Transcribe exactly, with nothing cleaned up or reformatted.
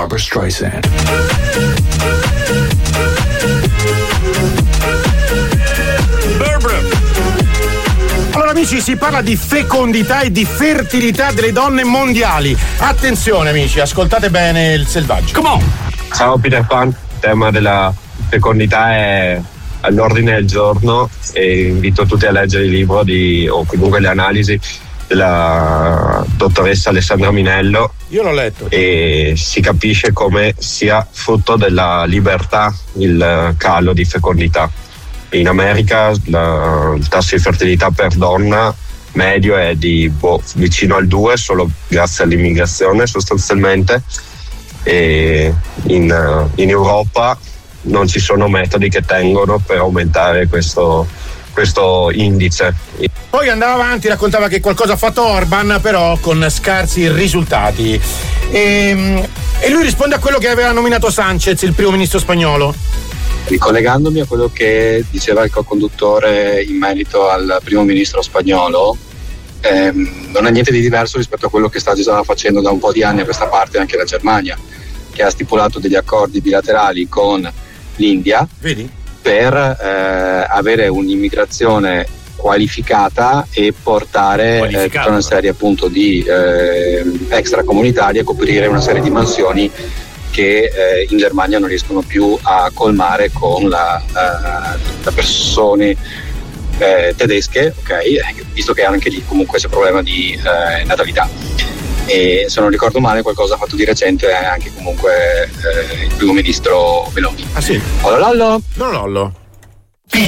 Barbra Streisand. Allora amici, si parla di fecondità e di fertilità delle donne mondiali. Attenzione amici, ascoltate bene il selvaggio. Come on! Ciao Peter Pan, il tema della fecondità è all'ordine del giorno e invito tutti a leggere il libro di, o comunque le analisi della dottoressa Alessandra Minello. Io l'ho letto. E si capisce come sia frutto della libertà il calo di fecondità. In America la, il tasso di fertilità per donna medio è di boh, vicino al due, solo grazie all'immigrazione sostanzialmente, e in, in Europa non ci sono metodi che tengono per aumentare questo, questo indice. Poi andava avanti, raccontava che qualcosa ha fatto Orban, però con scarsi risultati. E, e lui risponde a quello che aveva nominato Sanchez, il primo ministro spagnolo. Ricollegandomi a quello che diceva il co-conduttore in merito al primo ministro spagnolo, ehm, non è niente di diverso rispetto a quello che sta già facendo da un po' di anni a questa parte anche la Germania, che ha stipulato degli accordi bilaterali con l'India. Vedi? Per eh, avere un'immigrazione qualificata e portare eh, tutta una serie appunto di eh, extracomunitari a coprire una serie di mansioni che eh, in Germania non riescono più a colmare con la, uh, la persone eh, tedesche, ok, visto che anche lì comunque c'è problema di eh, natalità. E se non ricordo male qualcosa ha fatto di recente anche comunque eh, il primo ministro Meloni. Ah sì? Lollo lollo. Lollo.